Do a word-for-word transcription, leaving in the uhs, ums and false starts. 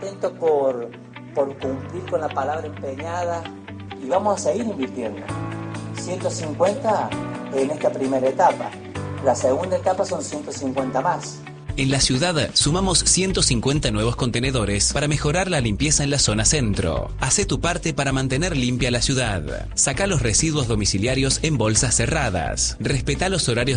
contentos por, por cumplir con la palabra empeñada y vamos a seguir invirtiendo. ciento cincuenta en esta primera etapa. La segunda etapa son ciento cincuenta más. En la ciudad sumamos ciento cincuenta nuevos contenedores para mejorar la limpieza en la zona centro. Hacé tu parte para mantener limpia la ciudad. Sacá los residuos domiciliarios en bolsas cerradas. Respetá los horarios